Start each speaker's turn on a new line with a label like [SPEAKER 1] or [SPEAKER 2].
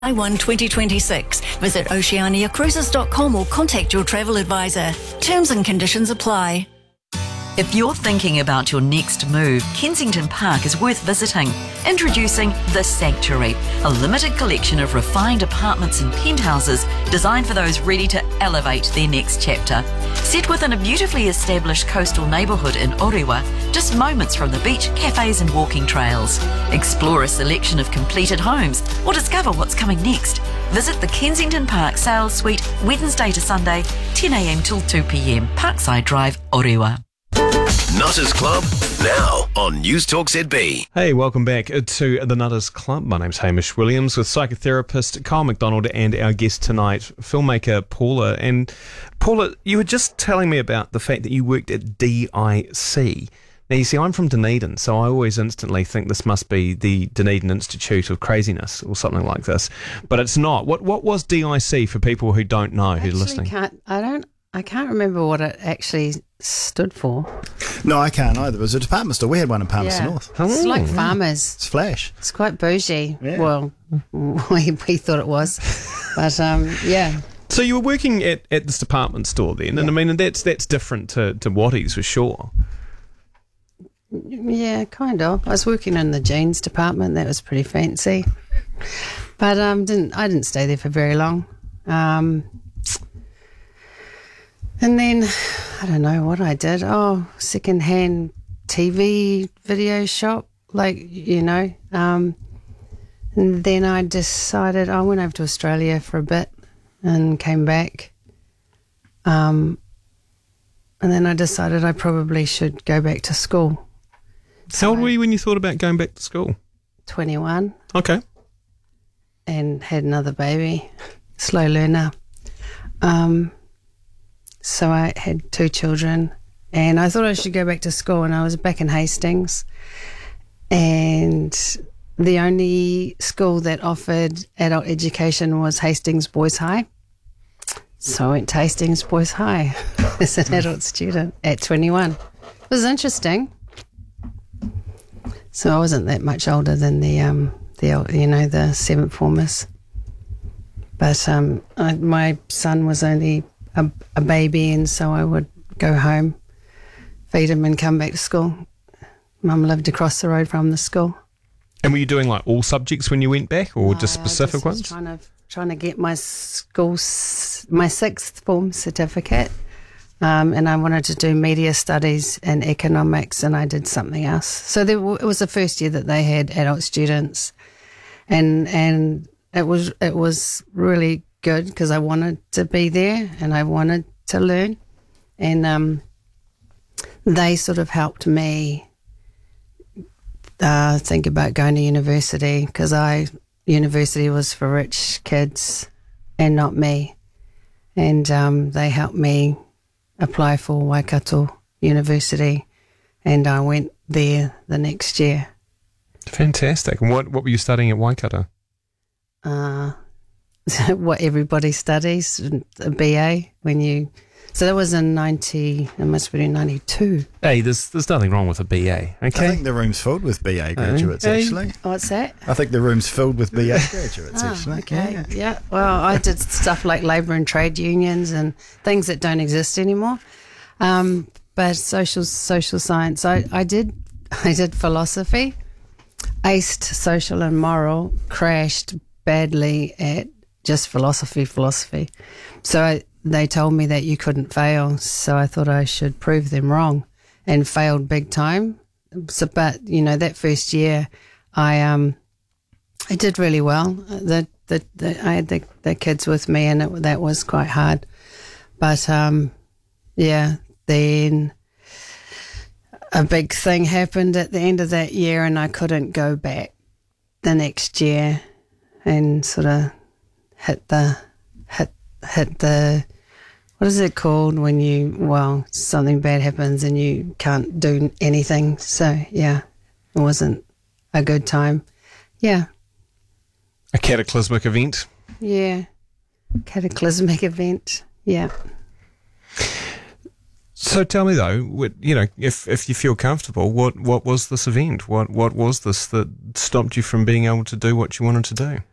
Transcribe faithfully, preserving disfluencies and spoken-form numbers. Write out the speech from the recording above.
[SPEAKER 1] I one twenty twenty-six. Visit oceania cruises dot com or contact your travel advisor. Terms and conditions apply.
[SPEAKER 2] If you're thinking about your next move, Kensington Park is worth visiting. Introducing The Sanctuary, a limited collection of refined apartments and penthouses designed for those ready to elevate their next chapter. Set within a beautifully established coastal neighbourhood in Orewa, just moments from the beach, cafes and walking trails. Explore a selection of completed homes or discover what's coming next. Visit the Kensington Park Sales Suite Wednesday to Sunday, ten a m till two p m, Parkside Drive, Orewa.
[SPEAKER 3] Nutters Club, now on News Talk Z B.
[SPEAKER 4] Hey, welcome back to the Nutters Club. My name's Hamish Williams with psychotherapist Kyle McDonald and our guest tonight, filmmaker Paula. And Paula, you were just telling me about the fact that you worked at D I C. Now, you see, I'm from Dunedin, so I always instantly think this must be the Dunedin Institute of Craziness or something like this. But it's not. What What was D I C for people who don't know, who are listening?
[SPEAKER 5] Can't, I don't. I can't remember what it actually stood for.
[SPEAKER 6] No, I can't either. It was a department store. We had one in Palmerston
[SPEAKER 5] Yeah.
[SPEAKER 6] North.
[SPEAKER 5] It's
[SPEAKER 4] Oh,
[SPEAKER 5] like
[SPEAKER 4] yeah.
[SPEAKER 5] Farmers.
[SPEAKER 6] It's Flash.
[SPEAKER 5] It's quite bougie.
[SPEAKER 6] Yeah.
[SPEAKER 5] Well, we, we thought it was. But, um, yeah.
[SPEAKER 4] So you were working at, at this department store then, and I mean, that's that's different to, to Wattie's for sure.
[SPEAKER 5] Yeah, kind of. I was working in the jeans department. That was pretty fancy. But um, didn't I didn't stay there for very long. Um, and then, I don't know what I did. Oh, second-hand T V video shop, like, you know. Um, and then I decided, I went over to Australia for a bit and came back. Um, and then I decided I probably should go back to school.
[SPEAKER 4] How old were you when you thought about going back to school?
[SPEAKER 5] twenty-one.
[SPEAKER 4] Okay.
[SPEAKER 5] And had another baby, slow learner. Um, so I had two children, and I thought I should go back to school, and I was back in Hastings, and the only school that offered adult education was Hastings Boys High. So I went to Hastings Boys High as an adult student at twenty-one. It was interesting. So I wasn't that much older than the um the you know the seventh formers, but um I, my son was only a, a baby, and so I would go home, feed him, and come back to school. Mum lived across the road from the school.
[SPEAKER 4] And were you doing like all subjects when you went back, or
[SPEAKER 5] No,
[SPEAKER 4] just specific
[SPEAKER 5] I just was
[SPEAKER 4] ones?
[SPEAKER 5] Trying to trying to get my school s- my sixth form certificate. Um, and I wanted to do media studies and economics, and I did something else. So there w- it was the first year that they had adult students, and and it was it was really good because I wanted to be there and I wanted to learn, and um, they sort of helped me uh, think about going to university, because I university was for rich kids and not me, and um, they helped me apply for Waikato University, and I went there the next year.
[SPEAKER 4] Fantastic. And what, what were you studying at Waikato?
[SPEAKER 5] Uh, what everybody studies, a B A, when you... So that was in ninety, it must have been in ninety-two.
[SPEAKER 4] Hey, there's there's nothing wrong with a B A,
[SPEAKER 6] I
[SPEAKER 4] okay?
[SPEAKER 6] think the room's filled with B A graduates,
[SPEAKER 4] Hey.
[SPEAKER 6] actually.
[SPEAKER 5] What's that?
[SPEAKER 6] I think the room's filled with B A graduates,
[SPEAKER 5] Oh,
[SPEAKER 6] actually.
[SPEAKER 5] okay.
[SPEAKER 6] Yeah.
[SPEAKER 5] Yeah. Well, I did stuff like labour and trade unions and things that don't exist anymore. Um, but social social science, I, I did I did philosophy, aced social and moral, crashed badly at just philosophy, philosophy. So I, they told me that you couldn't fail, so I thought I should prove them wrong, and failed big time. So, but you know, that first year, I um, I did really well. The the, the I had the, the kids with me, and it, that was quite hard. But um, yeah, then a big thing happened at the end of that year, and I couldn't go back the next year, and sort of hit the hit hit the what is it called when you well something bad happens and you can't do anything. So yeah, it wasn't a good time. Yeah,
[SPEAKER 4] A cataclysmic event.
[SPEAKER 5] yeah, cataclysmic event. Yeah.
[SPEAKER 4] So tell me though, what, you know, if if you feel comfortable, what what was this event? What what was this that stopped you from being able to do what you wanted to do?